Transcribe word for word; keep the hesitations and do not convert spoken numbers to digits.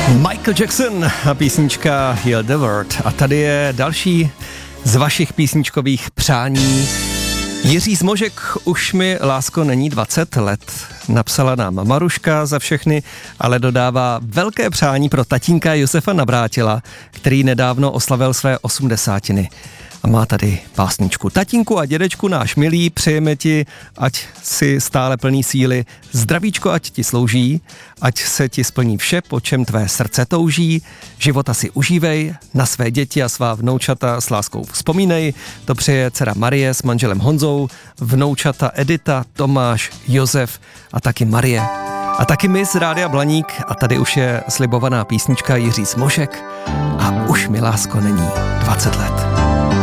Michael Jackson a písnička Heal the World. A tady je další z vašich písničkových přání. Jiří Zmožek, už mi, lásko, není dvacet let. Napsala nám Maruška za všechny, ale dodává velké přání pro tatínka Josefa Navrátila, který nedávno oslavil své osmdesátiny. A má tady pásničku. Tatínku a dědečku náš milý, přejeme ti, ať si stále plný síly, zdravíčko ať ti slouží, ať se ti splní vše, po čem tvé srdce touží, života si užívej, na své děti a svá vnoučata s láskou vzpomínej, to přeje dcera Marie s manželem Honzou, vnoučata Edita, Tomáš, Josef a taky Marie. A taky my z Rádia Blaník a tady už je slibovaná písnička Jiří Zmožek a už mi, lásko, není dvacet let.